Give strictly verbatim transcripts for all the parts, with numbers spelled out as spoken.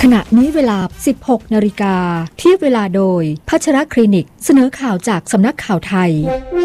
ขณะนี้เวลา สิบหกนาฬิกา เทียบเวลาโดยพัชรคลินิกเสนอข่าวจากสำนักข่าวไทย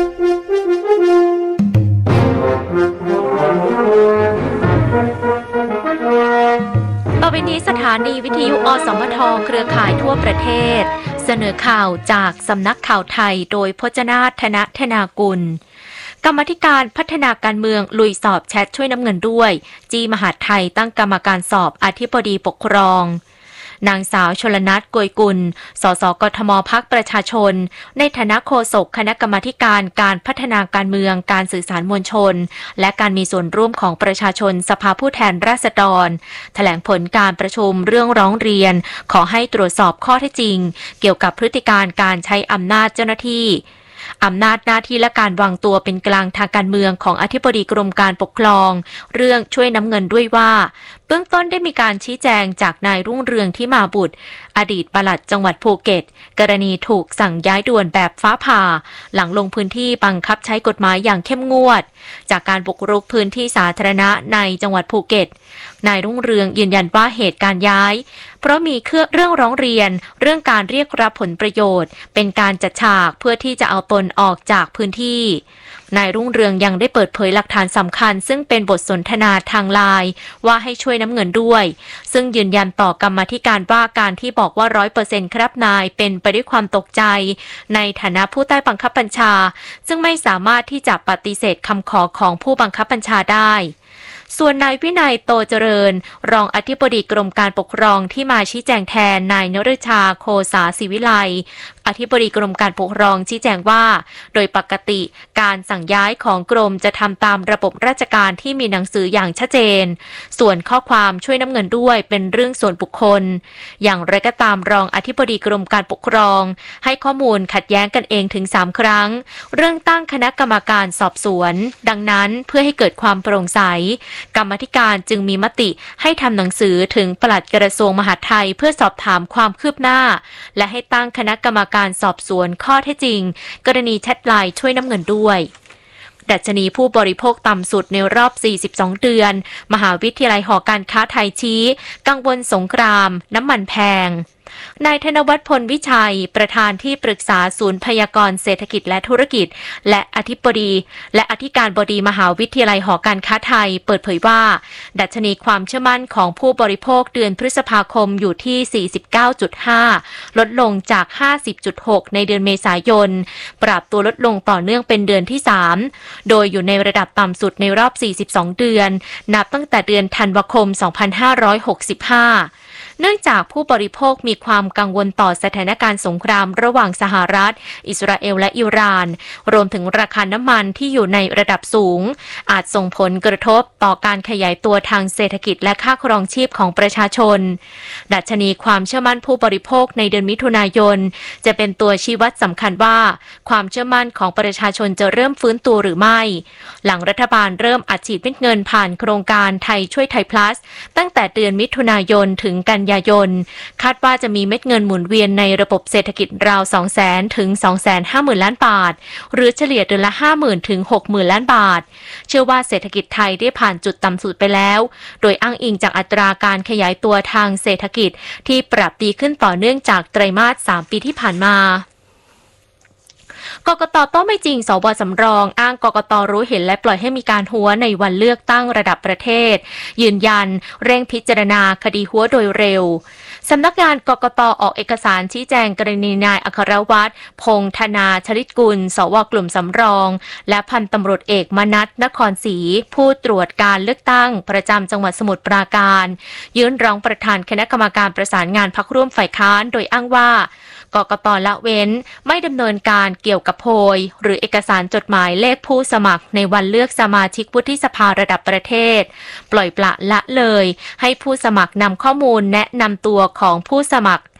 ต่อไปนี้สถานีวิทยุอสมทเครือข่ายทั่วประเทศเสนอข่าวจากสำนักข่าวไทยโดยพจนาถ ธนธนากุลกรรมาธิการพัฒนาการเมืองลุยสอบแชทช่วยน้ำเงินด้วยจีมหาดไทยตั้งกรรมการสอบอธิบดีปกครองนางสาวชลนัท โกยกุลสสกทมพรรคประชาชนในฐานะโฆษกคณะกรรมาธิการการพัฒนาการเมืองการสื่อสารมวลชนและการมีส่วนร่วมของประชาชนสภาผู้แทนราษฎรแถลงผลการประชุมเรื่องร้องเรียนขอให้ตรวจสอบข้อเท็จจริงเกี่ยวกับพฤติการการใช้อำนาจเจ้าหน้าที่อำนาจหน้าที่และการวางตัวเป็นกลางทางการเมืองของอธิบดีกรมการปกครองเรื่องช่วยน้ำเงินด้วยว่าเบื้องต้นได้มีการชี้แจงจากนายรุ่งเรืองที่มาบุตรอดีตปลัดจังหวัดภูเก็ตกรณีถูกสั่งย้ายด่วนแบบฟ้าผ่าหลังลงพื้นที่บังคับใช้กฎหมายอย่างเข้มงวดจากการบุกรุกพื้นที่สาธารณะในจังหวัดภูเก็ตนายรุ่งเรืองยืนยันว่าเหตุการย้ายเพราะมีเรื่องร้องเรียนเรื่องการเรียกรับผลประโยชน์เป็นการจัดฉากเพื่อที่จะเอาตนออกจากพื้นที่นายรุ่งเรืองยังได้เปิดเผยหลักฐานสำคัญซึ่งเป็นบทสนทนาทางไลน์ว่าให้ช่วยน้ำเงินด้วยซึ่งยืนยันต่อกรรมาธิการว่าการที่บอกว่า ร้อยเปอร์เซ็นต์ ครับนายเป็นไปด้วยความตกใจในฐานะผู้ใต้บังคับบัญชาซึ่งไม่สามารถที่จะปฏิเสธคำขอของผู้บังคับบัญชาได้ส่วนนายวินัยโตเจริญรองอธิบดีกรมการปกครองที่มาชี้แจงแทนนายนฤชาโคสาศิวิไลอธิบดีกรมการปกครองชี้แจงว่าโดยปกติการสั่งย้ายของกรมจะทำตามระบบราชการที่มีหนังสืออย่างชัดเจนส่วนข้อความช่วยน้ำเงินด้วยเป็นเรื่องส่วนบุคคลอย่างไรก็ตามรองอธิบดีกรมการปกครองให้ข้อมูลขัดแย้งกันเองถึงสามครั้งเรื่องตั้งคณะกรรมการสอบสวนดังนั้นเพื่อให้เกิดความโปร่งใสกรรมาธิการจึงมีมติให้ทำหนังสือถึงปลัดกระทรวงมหาดไทยเพื่อสอบถามความคืบหน้าและให้ตั้งคณะกรรมการสอบสวนข้อเท็จจริงกรณีแชทไลน์ช่วยน้ำเงินด้วยดัชนีผู้บริโภคต่ำสุดในรอบสี่สิบสองเดือนมหาวิทยาลัยหอการค้าไทยชี้กังวลสงครามน้ำมันแพงนายธนวัฒน์พลวิชัยประธานที่ปรึกษาศูนย์พยากรณ์เศรษฐกิจและธุรกิจและอธิบดีและอธิการบดีมหาวิทยาลัยหอการค้าไทยเปิดเผยว่าดัชนีความเชื่อมั่นของผู้บริโภคเดือนพฤษภาคมอยู่ที่ สี่สิบเก้าจุดห้า ลดลงจาก ห้าสิบจุดหก ในเดือนเมษายนปรับตัวลดลงต่อเนื่องเป็นเดือนที่สามโดยอยู่ในระดับต่ำสุดในรอบสี่สิบสองเดือนนับตั้งแต่เดือนธันวาคมสองพันห้าร้อยหกสิบห้าเนื่องจากผู้บริโภคมีความกังวลต่อสถานการณ์สงครามระหว่างสหรัฐอิสราเอลและอิหร่านรวมถึงราคาน้ำมันที่อยู่ในระดับสูงอาจส่งผลกระทบต่อการขยายตัวทางเศรษฐกิจและค่าครองชีพของประชาชนดัชนีความเชื่อมั่นผู้บริโภคในเดือนมิถุนายนจะเป็นตัวชี้วัดสำคัญว่าความเชื่อมั่นของประชาชนจะเริ่มฟื้นตัวหรือไม่หลังรัฐบาลเริ่มอัดฉีดเม็ดเงินผ่านโครงการไทยช่วยไทย plus ตั้งแต่เดือนมิถุนายนถึงกันยายนคาดว่าจะมีเม็ดเงินหมุนเวียนในระบบเศรษฐกิจราว สองแสน ถึง สองแสนห้าหมื่น ล้านบาทหรือเฉลี่ยเดือนละ ห้าหมื่น ถึง หกหมื่น ล้านบาทเชื่อว่าเศรษฐกิจไทยได้ผ่านจุดต่ำสุดไปแล้วโดยอ้างอิงจากอัตราการขยายตัวทางเศรษฐกิจที่ปรับดีขึ้นต่อเนื่องจากไตรมาสสามปีที่ผ่านมากกต.โต้ไม่จริงสว.สำรองอ้างกกต.รู้เห็นและปล่อยให้มีการหัวในวันเลือกตั้งระดับประเทศยืนยันเร่งพิจารณาคดีหัวโดยเร็วสำนักงานกกต.ออกเอกสารชี้แจงกรณีนายอัครวัฒน์พงษ์ธนาชลิตกุลสว.กลุ่มสำรองและพันตำรวจเอกมนัสนครศรีผู้ตรวจการเลือกตั้งประจำจังหวัดสมุทรปราการยื่นร้องประธานคณะกรรมการประสานงานพรรคร่วมฝ่ายค้านโดยอ้างว่ากกต.ละเว้นไม่ดำเนินการเกี่ยวกับโพยหรือเอกสารจดหมายเลขผู้สมัครในวันเลือกสมาชิกวุฒิสภาระดับประเทศปล่อยปละละเลยให้ผู้สมัครนำข้อมูลแนะนำตัวของผู้สมัคร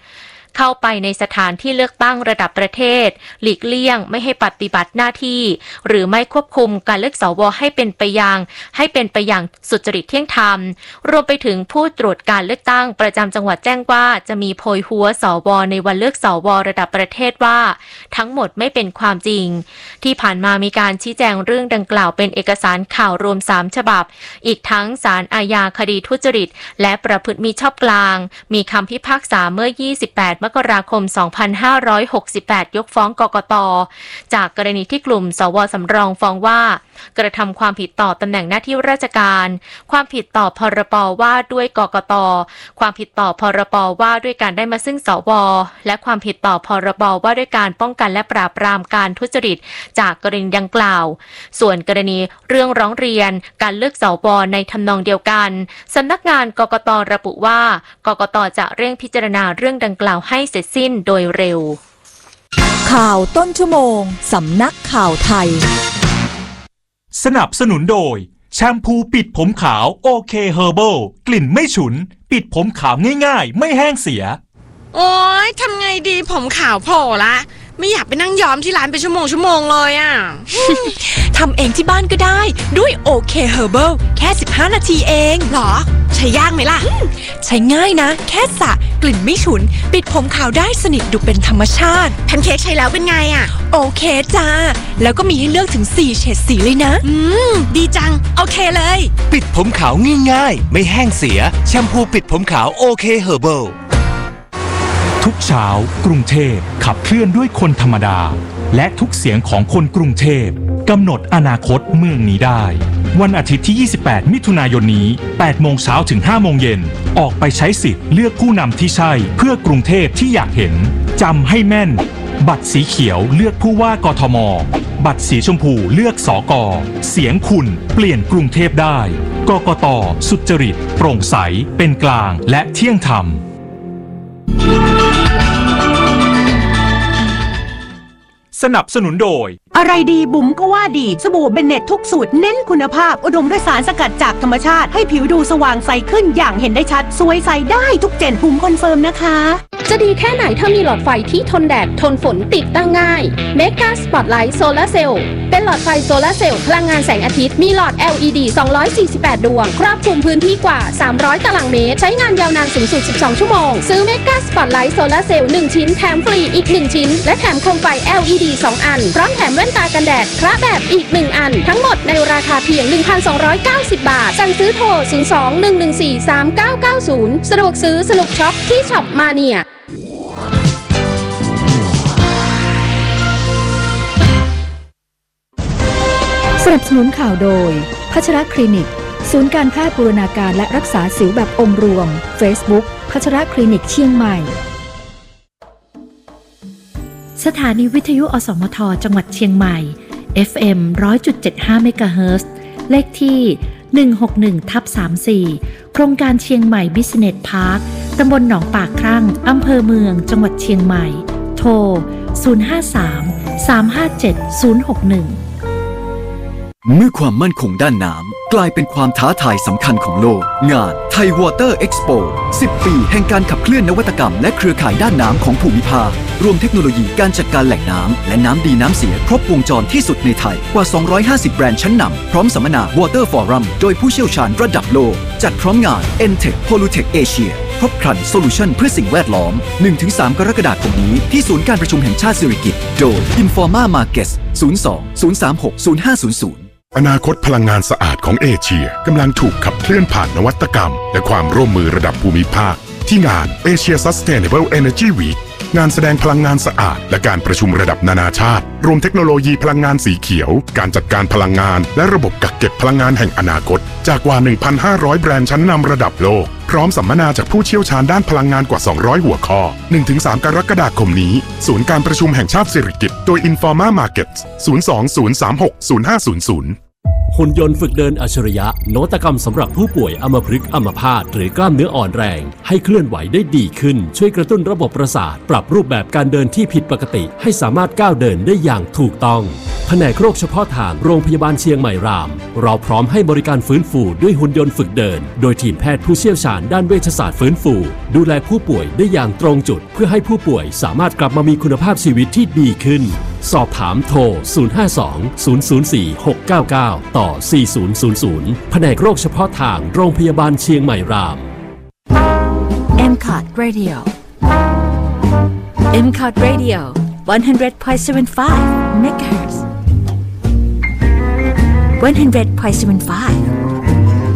เข้าไปในสถานที่เลือกตั้งระดับประเทศหลีกเลี่ยงไม่ให้ปฏิบัติหน้าที่หรือไม่ควบคุมการเลือกสวให้เป็นไปอย่างให้เป็นไปอย่างสุจริตเที่ยงธรรมรวมไปถึงผู้ตรวจการเลือกตั้งประจำจังหวัดแจ้งว่าจะมีโพยหัวสวในวันเลือกสวระดับประเทศว่าทั้งหมดไม่เป็นความจริงที่ผ่านมามีการชี้แจงเรื่องดังกล่าวเป็นเอกสารข่าวรวมสามฉบับอีกทั้งศาลอาญาคดีทุจริตและประพฤติมิชอบกลางมีคำพิพากษาเมื่อยี่สิบแปดมกราคมสองพันห้าร้อยหกสิบแปดยกฟ้องกกต.จากกรณีที่กลุ่มสวสำรองฟ้องว่ากระทำความผิดต่อตำแหน่งหน้าที่ราชการความผิดต่อพรบว่าด้วยกกต.ความผิดต่อพรบว่าด้วยการได้มาซึ่งสวและความผิดต่อพรบว่าด้วยการป้องกันและปราบปรามการทุจริตจากกรณีดังกล่าวส่วนกรณีเรื่องร้องเรียนการเลือกสวในทำนองเดียวกันสำนักงานกกต.ระบุว่ากกต.จะเร่งพิจารณาเรื่องดังกล่าวให้เสร็จสิ้นโดยเร็วข่าวต้นชั่วโมงสำนักข่าวไทยสนับสนุนโดยแชมพูปิดผมขาวโอเคเฮอร์เบิลกลิ่นไม่ฉุนปิดผมขาวง่ายๆไม่แห้งเสียโอ๊ยทำไงดีผมขาวโผล่ละไม่อยากไปนั่งย้อมที่ร้านเป็นชั่วโมงชั่วโมงเลยอ่ะทำเองที่บ้านก็ได้ด้วยโอเคเฮอร์เบิลแค่สิบห้านาทีเองหรอใช้ยากไหมล่ะใช้ง่ายนะแค่สระกลิ่นไม่ฉุนปิดผมขาวได้สนิทดูเป็นธรรมชาติแพนเค้กใช้แล้วเป็นไงอ่ะโอเคจ้าแล้วก็มีให้เลือกถึงสี่เฉดสีเลยนะอืมดีจังโอเคเลยปิดผมขาวง่ายๆไม่แห้งเสียแชมพูปิดผมขาวโอเคเฮอร์เบิลทุกเช้ากรุงเทพขับเคลื่อนด้วยคนธรรมดาและทุกเสียงของคนกรุงเทพกำหนดอนาคตเมืองนี้ได้วันอาทิตย์ที่ยี่สิบแปดมิถุนายนนี้แปดโมงเช้าถึงห้าโมงเย็นออกไปใช้สิทธิ์เลือกผู้นำที่ใช่เพื่อกรุงเทพที่อยากเห็นจำให้แม่นบัตรสีเขียวเลือกผู้ว่ากทมบัตรสีชมพูเลือกสกเสียงคุณเปลี่ยนกรุงเทพได้กกต.สุจริตโปร่งใสเป็นกลางและเที่ยงธรรมสนับสนุนโดยอะไรดีบุ๋มก็ว่าดีสบู่เบนเน็ตทุกสูตรเน้นคุณภาพอุดมด้วยสารสกัดจากธรรมชาติให้ผิวดูสว่างใสขึ้นอย่างเห็นได้ชัดสวยใสได้ทุกเจนบุ๋มคอนเฟิร์มนะคะจะดีแค่ไหนถ้ามีหลอดไฟที่ทนแดดทนฝนติดตั้งง่ายเมกาสปอตไลท์โซลาร์เซลล์เป็นหลอดไฟโซลาร์เซลล์พลังงานแสงอาทิตย์มีหลอด แอล อี ดี สองร้อยสี่สิบแปดดวงครอบคลุมพื้นที่กว่าสามร้อยตารางเมตรใช้งานยาวนานสูงสุดสิบสองชั่วโมงซื้อเมกาสปอตไลท์โซลาร์เซลล์หนึ่งชิ้นแถมฟรีอีกหนึ่งชิ้นและแถมโคมไฟ แอล อี ดี สองอันพร้อมแถมแว่นตากันแดดพระแบบอีกหนึ่งอันทั้งหมดในราคาเพียง หนึ่งพันสองร้อยเก้าสิบ บาทสั่งซื้อโทรศูนย์ สอง หนึ่ง หนึ่ง สี่ สาม เก้า เก้า ศูนย์สะดวกซื้อสนุกช็อปที่ช็อปมาเนียสนับสนุนข่าวโดยพัชรคลินิกศูนย์การแพทย์บูรณาการและรักษาสิวแบบองค์รวม Facebook พัชรคลินิกเชียงใหม่สถานีวิทยุอสมทจังหวัดเชียงใหม่ เอฟ เอ็ม หนึ่งร้อยจุดเจ็ดห้า เมกะเฮิรตซ์เลขที่ หนึ่งหกหนึ่งทับสามสี่ โครงการเชียงใหม่บิสเนสพาร์คตำบลหนองปากครั่งอำเภอเมืองจังหวัดเชียงใหม่โทร ศูนย์ ห้า สาม สาม ห้า เจ็ด ศูนย์ หก หนึ่งเมื่อความมั่นคงด้านน้ำกลายเป็นความท้าทายสำคัญของโลกงานไทยวอเตอร์เอ็กซ์โป สิบ ปีแห่งการขับเคลื่อนนวัตกรรมและเครือข่ายด้านน้ำของภูมิภาครวมเทคโนโลยีการจัดการแหล่งน้ำและน้ำดีน้ำเสียครบวงจรที่สุดในไทยกว่าสองร้อยห้าสิบแบรนด์ชั้นนำพร้อมสัมมนา Water Forum โดยผู้เชี่ยวชาญระดับโลกจัดพร้อมงาน เอ็น เทค Pollutech Asia ครบครันโซลูชันเพื่อสิ่งแวดล้อม หนึ่งถึงสาม กรกฎาคมนี้ที่ศูนย์การประชุมแห่งชาติสิริกิติ์โดย Informa Markets ศูนย์ สอง ศูนย์ สาม หก ศูนย์ ห้า ศูนย์ ศูนย์อนาคตพลังงานสะอาดของเอเชียกำลังถูกขับเคลื่อนผ่านนวัตกรรมและความร่วมมือระดับภูมิภาคที่งาน Asia Sustainable Energy Week งานแสดงพลังงานสะอาดและการประชุมระดับนานาชาติรวมเทคโนโลยีพลังงานสีเขียวการจัดการพลังงานและระบบกักเก็บพลังงานแห่งอนาคตจากกว่า หนึ่งพันห้าร้อย แบรนด์ชั้นนำระดับโลกพร้อมสัมมนาจากผู้เชี่ยวชาญด้านพลังงานกว่าสองร้อยหัวข้อ หนึ่งถึงสาม กรกฎาคมนี้ศูนย์การประชุมแห่งชาติสิริกิติ์โดย Informa Markets ศูนย์ สอง ศูนย์ สาม หก ศูนย์ ห้า ศูนย์ ศูนย์หุ่นยนต์ฝึกเดินอัจฉริยะนวัตกรรมสำหรับผู้ป่วยอัมพฤกษ์อัมพาตหรือกล้ามเนื้ออ่อนแรงให้เคลื่อนไหวได้ดีขึ้นช่วยกระตุ้นระบบประสาทปรับรูปแบบการเดินที่ผิดปกติให้สามารถก้าวเดินได้อย่างถูกต้องแผนกโรคเฉพาะทางโรงพยาบาลเชียงใหม่รามเราพร้อมให้บริการฟื้นฟูด้วยหุ่นยนต์ฝึกเดินโดยทีมแพทย์ผู้เชี่ยวชาญด้านเวชศาสตร์ฟื้นฟูดูแลผู้ป่วยได้อย่างตรงจุดเพื่อให้ผู้ป่วยสามารถกลับมามีคุณภาพชีวิตที่ดีขึ้นสอบถามโทรศูนย์ ห้า สอง ศูนย์ ศูนย์ สี่ หก เก้า เก้าต่อสี่ศูนย์ศูนย์ศูนย์แผนกโรคเฉพาะทางโรงพยาบาลเชียงใหม่รามเอ็ม ซี โอ ที Radio เอ็ม ซี โอ ที Radio one hundred point seven five megahertz one hundred point seven five